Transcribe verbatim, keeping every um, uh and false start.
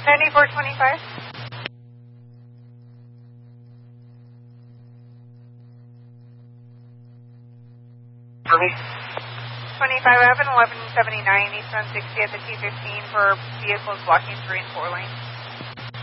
ninety-four twenty-five. For me? twenty-five, I have an eleven seventy-nine East one sixty at the T fifteen for vehicles blocking three and four lanes.